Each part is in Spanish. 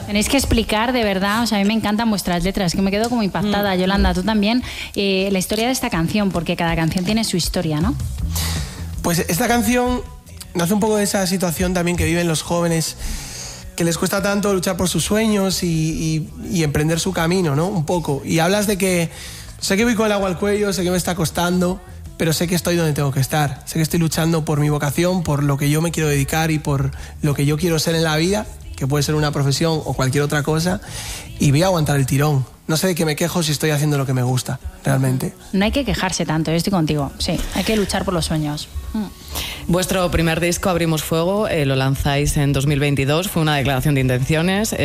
Tenéis que explicar de verdad, o sea, a mí me encantan vuestras letras, que me quedo como impactada. Yolanda, tú también, la historia de esta canción, porque cada canción tiene su historia, ¿no? Pues esta canción nace un poco de esa situación también que viven los jóvenes, que les cuesta tanto luchar por sus sueños y emprender su camino, ¿no? Un poco. Y hablas de que sé que voy con el agua al cuello, sé que me está costando, pero sé que estoy donde tengo que estar. Sé que estoy luchando por mi vocación, por lo que yo me quiero dedicar y por lo que yo quiero ser en la vida, que puede ser una profesión o cualquier otra cosa, y voy a aguantar el tirón. No sé de qué me quejo si estoy haciendo lo que me gusta, realmente. No hay que quejarse tanto, yo estoy contigo. Sí, hay que luchar por los sueños. Vuestro primer disco, Abrimos Fuego, lo lanzáis en 2022, fue una declaración de intenciones.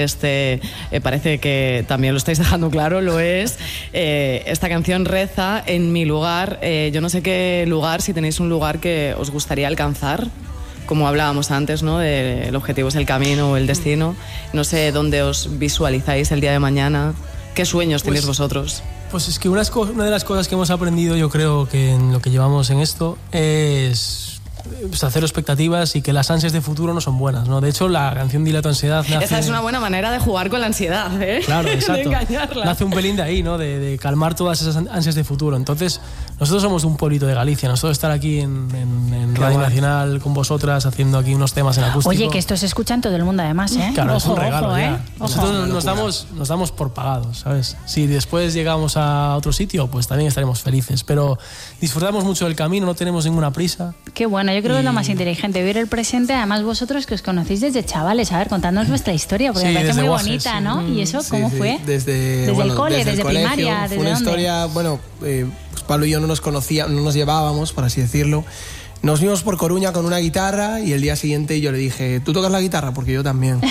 Parece que también lo estáis dejando claro, lo es. Esta canción reza en mi lugar. Yo no sé qué lugar, si tenéis un lugar que os gustaría alcanzar, como hablábamos antes, ¿no? El objetivo es el camino o el destino. No sé dónde os visualizáis el día de mañana. ¿Qué sueños tenéis vosotros? Pues es que una de las cosas que hemos aprendido, yo creo que en lo que llevamos en esto, es cero expectativas y que las ansias de futuro no son buenas, ¿no? De hecho, la canción Dile a tu ansiedad nace... Esa es una buena manera de jugar con la ansiedad, ¿eh? Claro, exacto. De engañarla. Nace un pelín de ahí, ¿no? De calmar todas esas ansias de futuro. Entonces, nosotros somos un pueblito de Galicia. Nosotros estar aquí en Radio Nacional con vosotras, haciendo aquí unos temas en acústico... Oye, que esto se escucha en todo el mundo además, ¿eh? Claro, es un regalo, ojo, ya. Nosotros nos damos por pagados, ¿sabes? Si después llegamos a otro sitio, pues también estaremos felices. Pero disfrutamos mucho del camino, no tenemos ninguna prisa. Qué bueno, yo creo que es lo más inteligente, vivir el presente. Además, vosotros que os conocéis desde chavales, a ver, contadnos vuestra historia, porque me parece muy bonita, sí. ¿No? ¿Y eso cómo fue? Desde el cole, desde primaria, fue una historia, bueno, pues Pablo y yo no nos conocíamos, no nos llevábamos, por así decirlo. Nos vimos por Coruña con una guitarra y el día siguiente yo le dije, ¿tú tocas la guitarra? Porque yo también.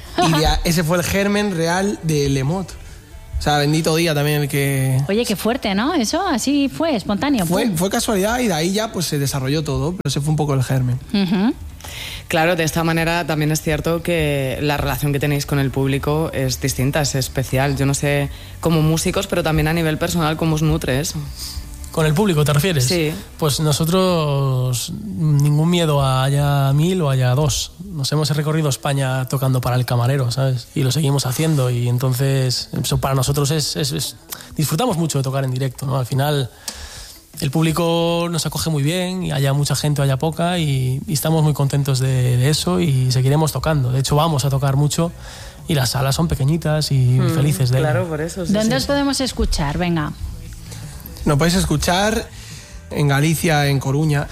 Y ese fue el germen real de Lemot. O sea, bendito día también el que... Oye, qué fuerte, ¿no? Eso así fue, espontáneo. Fue casualidad y de ahí ya pues se desarrolló todo, pero ese fue un poco el germen. Uh-huh. Claro, de esta manera también es cierto que la relación que tenéis con el público es distinta, es especial. Yo no sé, como músicos, pero también a nivel personal, ¿cómo os nutre eso? ¿Con el público te refieres? Sí. Pues nosotros ningún miedo a haya 1000 o haya 2. Nos hemos recorrido España tocando para el camarero, ¿sabes? Y lo seguimos haciendo y entonces eso para nosotros disfrutamos mucho de tocar en directo, ¿no? Al final el público nos acoge muy bien, y haya mucha gente o haya poca, y estamos muy contentos de eso y seguiremos tocando. De hecho vamos a tocar mucho y las salas son pequeñitas y muy felices de ello. Claro, por eso. Sí, ¿Dónde os podemos escuchar? Venga. Nos podéis escuchar en Galicia, en Coruña,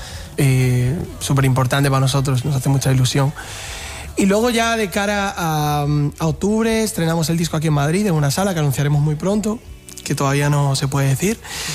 súper importante para nosotros, nos hace mucha ilusión. Y luego ya de cara a octubre estrenamos el disco aquí en Madrid, en una sala que anunciaremos muy pronto, que todavía no se puede decir.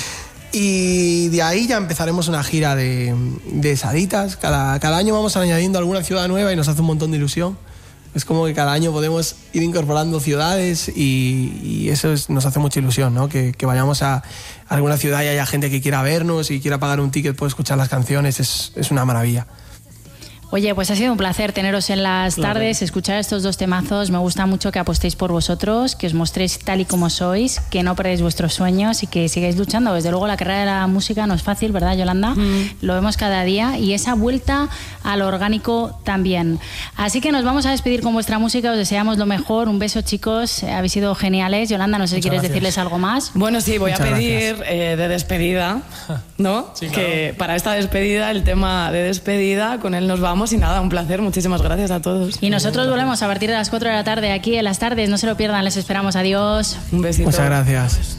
Y de ahí ya empezaremos una gira de salitas. Cada año vamos añadiendo alguna ciudad nueva y nos hace un montón de ilusión. Es como que cada año podemos ir incorporando ciudades y eso nos hace mucha ilusión, ¿no? Que vayamos a alguna ciudad y haya gente que quiera vernos y quiera pagar un ticket por escuchar las canciones. Es una maravilla. Oye, pues ha sido un placer teneros en las tardes, escuchar estos dos temazos. Me gusta mucho que apostéis por vosotros, que os mostréis tal y como sois, que no perdéis vuestros sueños y que sigáis luchando. Desde luego la carrera de la música no es fácil, ¿verdad, Yolanda? Lo vemos cada día y esa vuelta a lo orgánico también. Así que nos vamos a despedir con vuestra música, os deseamos lo mejor. Un beso, chicos, habéis sido geniales. Yolanda, no sé si quieres decirles algo más. Bueno, sí, voy a pedir de despedida, ¿no? Sí, claro. Que para esta despedida, el tema de despedida, con él nos vamos. Y nada, un placer, muchísimas gracias a todos. Y nosotros volvemos a partir de las 4 de la tarde aquí en Las Tardes, no se lo pierdan, les esperamos, adiós. Un besito. Muchas gracias.